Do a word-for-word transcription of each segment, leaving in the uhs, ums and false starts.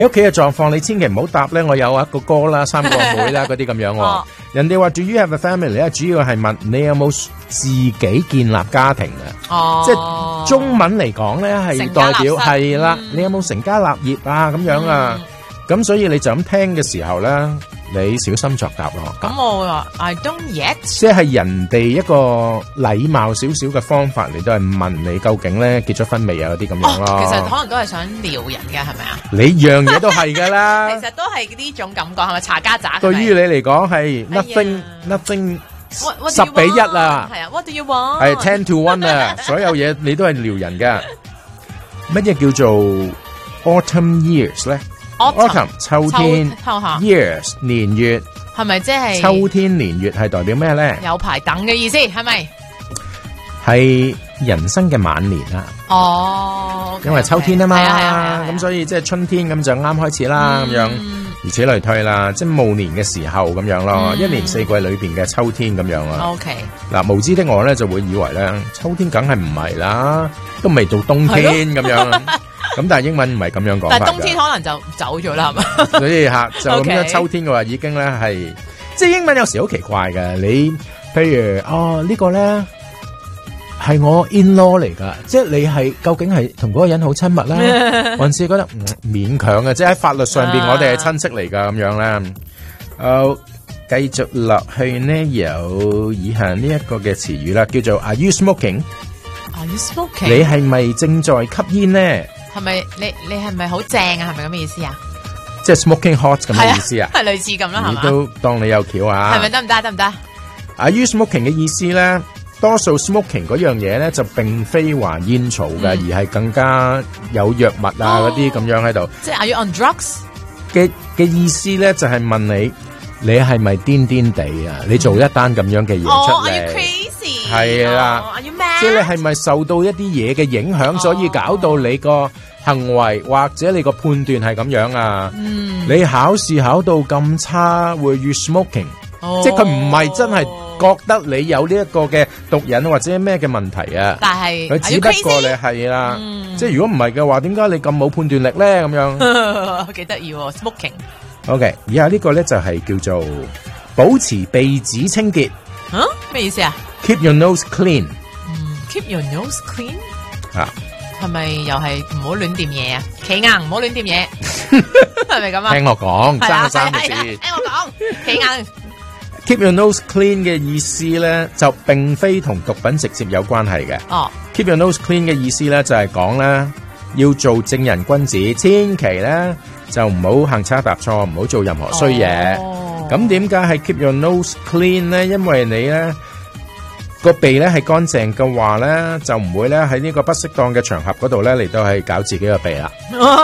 你屋企嘅狀況，你千祈唔好答咧。我有一個哥啦，三個妹啦，嗰啲咁樣喎。哦、人哋話 Do you have a family 咧，主要係問你有冇自己建立家庭嘅。哦，即係中文嚟講咧，係代表係啦。你有冇成家立業啊？咁樣啊？咁、嗯、所以你就咁聽嘅時候咧，你小心作答咯。 咁我話 I don't yet， 即係人哋一個禮貌少少嘅方法嚟，都係問你究竟咧結咗婚未啊嗰啲咁樣咯。 哦。其實可能都係想撩人嘅，係咪啊？ 你樣嘢都係噶啦。 其實都係呢種感覺，係咪查家宅？ 對於你嚟講係 nothing nothing 十比一啊。 係啊 ，What do you want？ 係 ten to one 啊，所有嘢你都係撩人噶。乜嘢叫做 autumn years 咧？ Autumn 秋天 ，years 年月， 係咪即係秋天年月係代表咩咧？ 有排等嘅意思係咪？ 係人生嘅晚年啊！ 哦， okay, 因為秋天啊嘛，咁、 okay, 啊啊、 所以即係春天咁就啱開始啦，咁、嗯、樣，如此類推啦，即係暮年嘅時候咁樣咯，嗯、一年四季裏邊嘅秋天咁樣啦。OK， 嗱，無知的我咧就會以為咧，秋天梗係唔係啦，都未到冬天咁樣。咁但係英文唔係咁樣講， 但係冬天可能就走咗啦，係嘛？ 所以吓就咁樣，秋天嘅話已經咧係，即係英文有時好奇怪嘅。你譬如哦呢個咧係我 in law 嚟噶，即係你係究竟係同嗰個人好親密啦，還是覺得勉強嘅？即係喺法律上邊我哋係親戚嚟噶咁樣咧。誒，繼續落去呢，有以下呢一個嘅詞語啦，叫做 Are you smoking？Are you smoking？ 你係咪正在吸煙呢？ 係咪你你係咪好正啊？係咪咁嘅意思啊？ 即係 smoking hot 咁嘅意思啊？ 係類似咁啦，係嘛？ 你都當你有橋啊？ 係咪得唔得？得唔得 ？Are you smoking 嘅意思咧，多數 smoking 嗰樣嘢咧就並非話煙草嘅，嗯、而係更加有藥物啊嗰啲咁樣喺度。 即係 Are you on drugs 嘅嘅意思咧，就係、是、問你你係咪癲癲地啊？你做一單咁樣嘅嘢出嚟。 哦 Are you crazy？ 係啦。 Are you mad？ 即係你係咪受到一啲嘢嘅影響，所以搞到你個行為或者你個判斷係咁樣啊？嗯，你考試考到咁差，會 you smoking？、哦、即係佢唔係真係覺得你有呢一個嘅毒癮或者咩嘅問題啊？ 但係佢只不過你係啦，嗯、即係如果唔係嘅話，點解你咁冇判斷力咧？咁樣幾得意喎 smoking。 OK， 以下呢個咧就係叫做保持鼻子清潔。 嗯，咩意思啊 ？Keep your nose clean。 Keep your nose clean 啊， 係咪又係唔好亂掂嘢啊？企硬唔好亂掂嘢，係咪咁啊？ 聽我講，爭三個字。 聽我講，企硬。 Keep your nose clean 嘅意思咧，就並非同毒品直接有關係嘅。哦 ，Keep your nose clean 嘅意思咧，就係講咧，要做正人君子，千祈咧就唔好行差踏錯，唔好做任何衰嘢。咁點解係 keep your nose clean 咧？因為你咧。個鼻咧係乾淨嘅話咧，就唔會咧喺呢個不適當嘅場合嗰度咧嚟到係搞自己個鼻啦。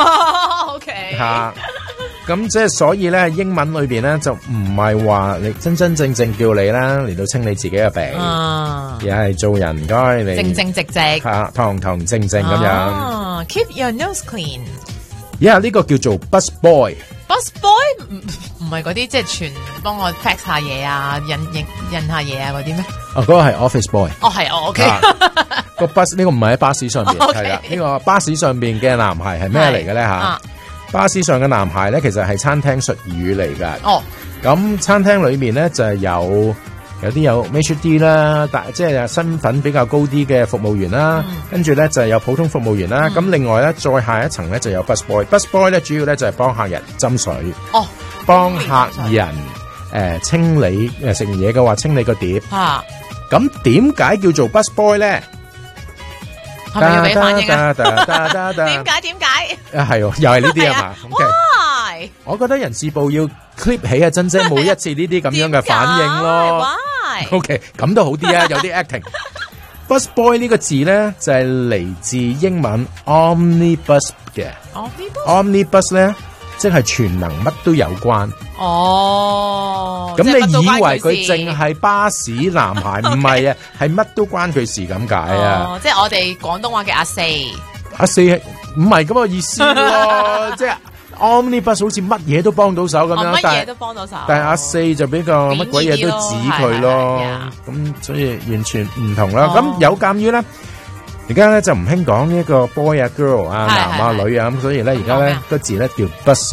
O K 吓， 咁即係所以咧，英文裏邊咧就唔係話你真真正正叫你啦嚟到清理自己嘅鼻，而係做人唔該你正正直直吓，堂堂正正咁樣。 Keep your nose clean。 而家呢個叫做 bus boy。bus boy 唔唔係嗰啲即係全幫我 pack 下嘢啊，印印印下嘢啊嗰啲咩？ 哦，嗰個係 office boy。 哦，係哦 ，OK。 個 bus 呢個唔係喺巴士上邊，係啦。呢個巴士上邊嘅男孩係咩嚟嘅咧吓？巴士上嘅男孩咧，其實係餐廳術語嚟噶。哦。咁餐廳裏面咧就係有有啲有 maitre d' 啦，但即係身份比較高啲嘅服務員啦。跟住咧就係有普通服務員啦。咁另外咧再下一層咧就有 bus boy。bus boy 咧主要咧就係幫客人斟水。哦。幫客人誒清理誒食完嘢嘅話清理個碟。吓。咁點解叫做 bus boy 咧？ 係咪要俾反應啊？點解點解？ 啊係，又係呢啲啊嘛。Why？我覺得人事部要 clip 起啊珍姐每一次呢啲咁樣嘅反應咯。Why？OK， 咁都好啲啊，有啲 acting。bus boy 呢個字咧就係嚟自英文 omnibus 嘅。omnibus 咧即係全能乜都有關。哦，咁你以為佢淨係巴士男孩？唔係啊，係乜都關佢事咁解啊！ 哦，即係我哋廣東話嘅阿四。 阿四唔係咁嘅意思咯，即係 omnibus 好似乜嘢都幫到手咁樣， 乜嘢都幫到手。 但係阿四就比較乜鬼嘢都指佢咯，咁所以完全唔同啦。咁有鑑於咧，而家咧就唔興講呢一個 boy 啊 girl 啊男啊女啊，咁所以咧而家咧個字咧叫 bus。